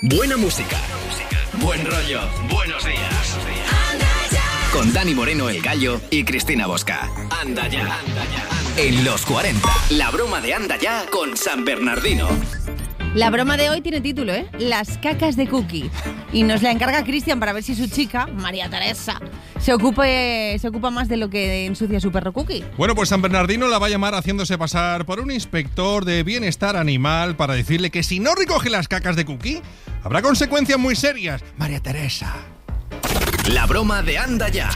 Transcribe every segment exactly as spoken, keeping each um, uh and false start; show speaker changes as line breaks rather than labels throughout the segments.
Buena música. Buen rollo. Buenos días. Con Dani Moreno, el Gallo, y Cristina Bosca. Anda ya. En los cuarenta. La broma de Anda ya con San Bernardino.
La broma de hoy tiene título, ¿eh? Las cacas de Cookie. Y nos la encarga Cristian para ver si su chica, María Teresa, se ocupe, se ocupa más de lo que ensucia su perro Cookie.
Bueno, pues San Bernardino la va a llamar haciéndose pasar por un inspector de bienestar animal para decirle que si no recoge las cacas de Cookie, habrá consecuencias muy serias. María Teresa.
La broma de Anda ya.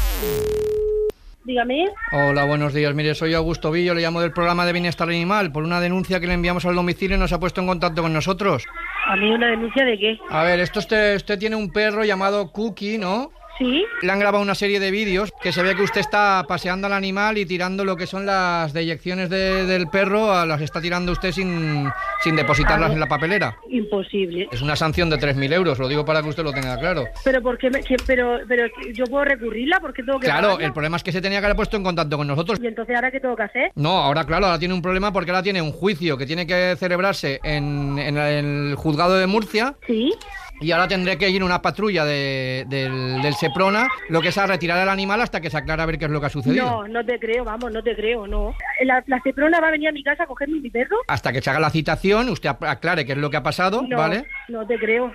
Dígame.
Hola, buenos días. Mire, soy Augusto Villo, le llamo del programa de Bienestar Animal por una denuncia que le enviamos al domicilio y nos ha puesto en contacto con nosotros.
¿A mí una denuncia de qué?
A ver, esto usted, usted tiene un perro llamado Cookie, ¿no?
Sí.
Le han grabado una serie de vídeos que se ve que usted está paseando al animal y tirando lo que son las deyecciones de, del perro, a las está tirando usted sin, sin depositarlas en la papelera.
Imposible.
Es una sanción de tres mil euros, lo digo para que usted lo tenga claro.
¿Pero por qué? Me, que, pero, pero yo puedo recurrirla, ¿por qué tengo que
Claro,
pagarla?
el problema es que se tenía que haber puesto en contacto con nosotros.
¿Y entonces ahora qué tengo que hacer?
No, ahora claro, ahora tiene un problema porque ahora tiene un juicio que tiene que celebrarse en, en el juzgado de Murcia.
Sí.
Y ahora tendré que ir una patrulla de, del, del Seprona, lo que es a retirar al animal hasta que se aclara a ver qué es lo que ha sucedido.
No, no te creo, vamos, no te creo, no. La, la Seprona va a venir a mi casa a cogerme mi perro.
Hasta que se haga la citación, usted aclare qué es lo que ha pasado,
No,
¿vale?
no te creo.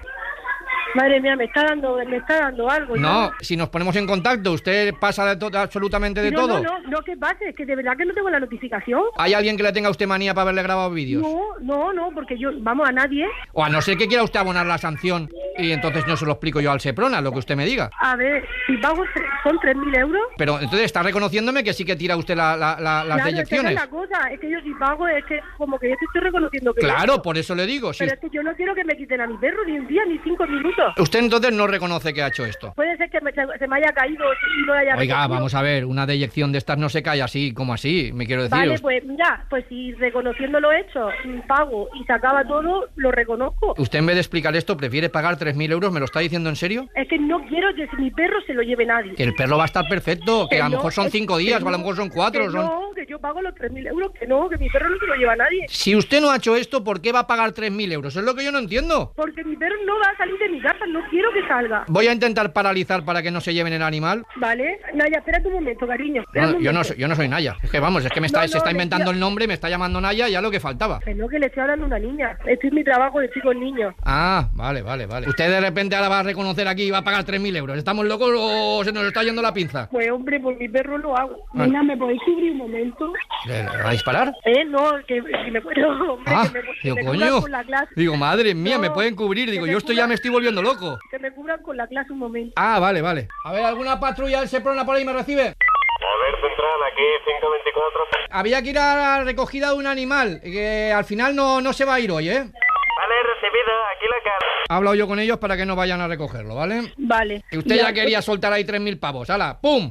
Madre mía, me está dando, me está dando algo.
No,
¿no?
si nos ponemos en contacto, usted pasa de to- absolutamente de
no,
todo.
No, no, no, ¿qué pasa? Es que de verdad que no tengo la notificación.
¿Hay alguien que le tenga a usted manía para haberle grabado vídeos?
No, no, no, porque yo, vamos, a nadie.
O a no ser que quiera usted abonar la sanción y entonces no se lo explico yo al Seprona, lo que usted me diga.
A ver, si pago tre- son tres mil euros.
Pero entonces está reconociéndome que sí que tira usted la, la, la, las
Claro,
deyecciones.
esa es la cosa, es que yo si pago es que como que yo te estoy reconociendo que...
Claro, por eso le digo. Si
Pero es que yo no quiero que me quiten a mi perro ni un día ni cinco minutos.
usted entonces no reconoce que ha hecho esto.
Puede ser que me- se, se me haya caído y no haya...
Oiga,
recogido.
vamos a ver, una deyección de estas no se cae así, como así, me quiero decir.
Vale,
Us-
pues mira, pues si reconociendo lo hecho, mm, pago y se acaba todo, lo reconozco.
Usted en vez de explicar esto prefiere pagar tres mil euros, ¿me lo está diciendo en serio?
Es que no quiero que mi perro se lo lleve nadie.
Que el perro va a estar perfecto, que a lo
no,
mejor son
es-
cinco días
que
o a lo
no,
mejor son cuatro.
que
Son...
No, que yo pago los tres mil euros, que no, que mi perro no se lo lleva nadie.
Si usted no ha hecho esto, ¿por qué va a pagar tres mil euros? Es lo que yo no entiendo.
Porque mi perro no va a salir de mi casa, no quiero que salga.
Voy a intentar paralizar para que no se lleven el animal.
Vale, Naya, espérate un momento, cariño. espera
No,
un
yo, no
momento.
soy, yo no soy Naya. Es que vamos, es que me está,
No,
se
no,
está
le
inventando
estoy-
el nombre, me está llamando Naya, ya lo que faltaba.
Que no, que le estoy hablando a una niña. Esto es mi trabajo, estoy con niños.
Ah, vale, vale, vale. Usted de repente ahora va a reconocer aquí y va a pagar tres mil euros. ¿Estamos locos o se nos está yendo la pinza?
Pues hombre, por mi perro lo hago.
Vale.
Mira, ¿me podéis cubrir un momento?
¿Le, le va a disparar?
Eh, no, que, que me puedo... Hombre,
Ah,
que me, que
digo,
me cubran
coño.
con la clase.
Digo, madre mía,
No,
me pueden cubrir.
que
Digo,
me
yo esto
cubran-
ya me estoy volviendo loco.
Que me cubran con la clase un momento.
Ah, vale, vale. A ver, ¿alguna patrulla del Seprona por ahí me recibe?
Poder central, aquí cinco veinticuatro.
Había que ir a la recogida de un animal, que al final no, no se va a ir hoy, ¿eh?
Vale, recibido, aquí la cara.
He hablado yo con ellos para que no vayan a recogerlo, ¿vale?
Vale.
Que usted ya quería soltar ahí tres mil pavos, ¡hala! ¡Pum!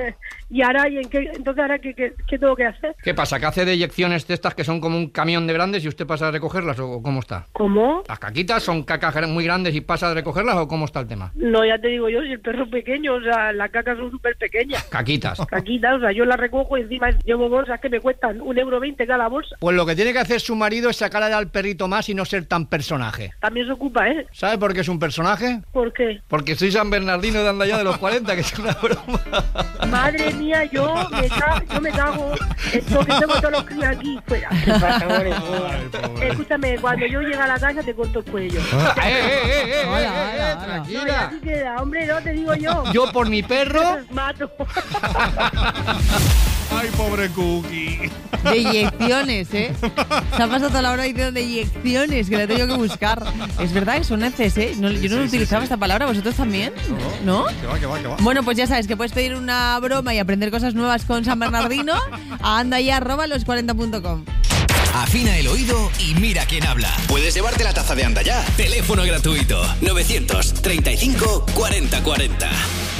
¿Y ahora, y en qué, entonces ahora qué, qué, qué tengo que hacer?
¿Qué pasa? ¿Que hace deyecciones de estas que son como un camión de grandes y usted pasa a recogerlas o cómo está?
¿Cómo?
¿Las caquitas son cacas muy grandes y pasa a recogerlas o cómo está el tema?
No, ya te digo yo, si el perro es pequeño, o sea, las cacas son súper pequeñas.
Caquitas.
Caquitas, o sea, yo las recojo y encima llevo bolsas que me cuestan un euro veinte cada bolsa.
Pues lo que tiene que hacer su marido es sacarle al perrito más y no ser tan personaje.
También se ocupa, ¿eh?
¿Sabe por qué es un personaje?
¿Por qué?
Porque soy San Bernardino de Andaya de los cuarenta, que es una broma.
Madre mía, yo me, ca- yo me cago. Esto que tengo todos los críos aquí fuera. Escúchame, cuando yo llegue a la casa te corto el cuello.
¡Eh, eh, eh, eh, eh,
Hola,
eh,
hola,
eh,
hola.
No, y
tranquila!
así queda, hombre, no te digo yo.
Yo por mi perro...
Mato.
Ay, pobre Cookie.
De inyecciones, ¿eh? Se ha pasado toda la hora diciendo de inyecciones, que la he tenido que buscar. Es verdad que son heces, ¿eh? No, yo no
sí,
utilizaba
sí.
esta palabra, ¿vosotros también? ¿No?
Que va, que va, que va.
Bueno, pues ya sabes que puedes pedir una broma y aprender cosas nuevas con San Bernardino a andaya arroba los cuarenta punto com.
Afina el oído y mira quién habla. Puedes llevarte la taza de Anda ya. Teléfono gratuito. novecientos treinta y cinco cuarenta cuarenta.